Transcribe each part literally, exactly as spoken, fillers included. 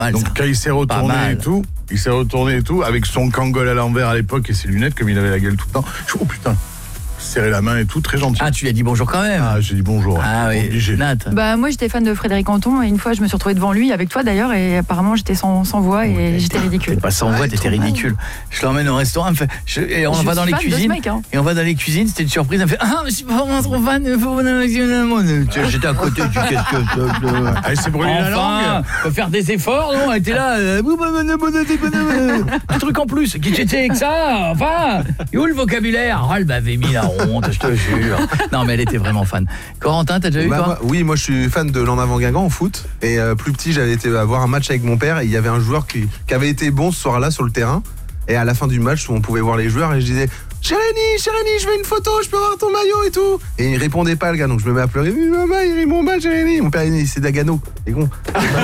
Mal, Donc ça. quand il s'est retourné et tout, il s'est retourné et tout, avec son kangol à l'envers à l'époque et ses lunettes, comme il avait la gueule tout le temps. Je oh putain, serré la main et tout, très gentil. Ah, tu lui as dit bonjour quand même. Ah, j'ai dit bonjour. Ah oui, obligé. Nat. Bah moi j'étais fan de Frédéric Anton et une fois je me suis retrouvée devant lui avec toi d'ailleurs et apparemment j'étais sans, sans voix et Ouais, j'étais ridicule. Pas sans voix, t'étais ridicule. Je l'emmène au restaurant, elle me fait, je- et on Je va suis dans les fan de ce cuisines. mec, hein. Et on va dans les cuisines, c'était une surprise. Elle me fait ah, je suis pas vraiment trop fan. Faut venir avec une- J'étais à côté du qu'est-ce que. Ah, il s'est brûlé la Enfin, langue. faut faire des efforts, non? Elle était là. euh, Un truc en plus. Qui j'étais avec ça? Enfin, et où le vocabulaire? Oh, elle m'avait mis la honte, je te jure. Non, mais elle était vraiment fan. Corentin, t'as déjà eu Bah, toi? moi, oui, moi je suis fan de l'En Avant Guingamp en foot. Et euh, plus petit, j'avais été voir un match avec mon père et il y avait un joueur qui, qui avait été bon ce soir-là sur le terrain. Et à la fin du match, où on pouvait voir les joueurs, et je disais Jérémy, Jérémy, je veux une photo, je peux avoir ton maillot et tout. Et il répondait pas, le gars, donc je me mets à pleurer. Oui, maman, il rit mon mal, Jérémy. Mon père, il dit, c'est Dagano. C'est con.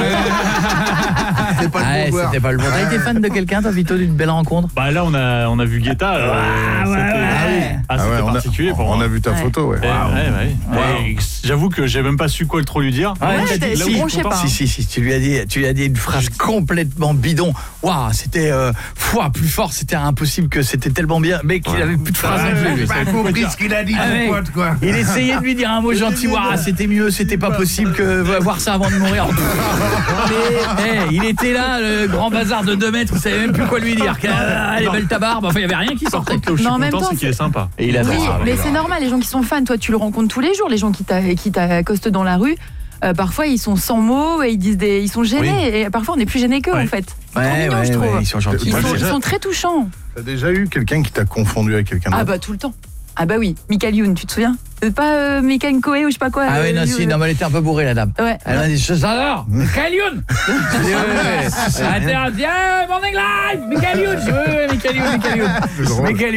C'est pas le Ah, bon joueur. c'était pas le bon. T'as été fan de quelqu'un, toi, Vito, d'une belle rencontre? Bah là on a on a vu Guetta. euh, c'était ouais. ah, Ah c'était ouais, on a, particulier pour on moi. a vu ta Ouais. photo, ouais. Ouais, ouais, ouais. Wow. Et j'avoue que j'ai même pas su quoi trop lui dire. Ouais, Ouais, t'as t'as- dit- le si, bronchait pas, si, si, si, tu lui as dit, tu lui as dit une phrase complètement bidon. Waouh, c'était euh, fois plus fort, c'était impossible que c'était tellement bien, mais qu'il avait plus de phrases non plus. lui. Pas compris ce qu'il a dit, Ah, ton mec, pote, quoi. il essayait de lui dire un mot gentil. Waouh, c'était mieux, c'était pas possible que voir ça avant de mourir. Mais, hey, il était là, le grand bazar de deux mètres, il savait même plus quoi lui dire. Ah, elle est belle ta barbe. Enfin, il y avait rien qui sortait. Là où je suis Mais en même content, temps, c'est qu'il est c'est- sympa. Et il a Oui, adore. mais c'est normal, les gens qui sont fans, toi tu le rencontres tous les jours, les gens qui t'a- qui t'accostent dans la rue. Euh, parfois ils sont sans mots et ils disent des ils sont gênés et parfois on est plus gênés qu'eux Ouais. en fait. C'est trop Ouais, mignon, ouais, je trouve. ouais, ils sont gentils. Ils Moi, sont, déjà- ils sont très touchants. T'as déjà eu quelqu'un qui t'a confondu avec quelqu'un d'autre? Ah bah tout le temps. Ah bah oui, Michael Youn, tu te souviens? C'est pas euh, Michael Coé ou je sais pas quoi. Ah oui, euh, non, si, euh, non, mais elle était un peu bourrée, la dame. Ouais. Elle m'a dit, je t'adore, Michael Youn. J'ai dit, ouais, ouais, ouais. Elle était là, viens, Morning Live, Michael Youn. J'ai dit, ouais, ouais, Michael Youn, Michael Youn. C'est drôle. Michael